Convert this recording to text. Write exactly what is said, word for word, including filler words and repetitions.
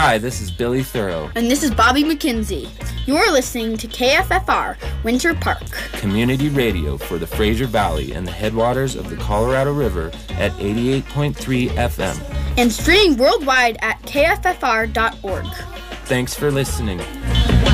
Hi, this is Billy Thorough. And this is Bobby McKenzie. You're listening to K F F R, Winter Park. Community radio for the Fraser Valley and the headwaters of the Colorado River at eighty-eight point three F M. And streaming worldwide at K F F R dot org. Thanks for listening.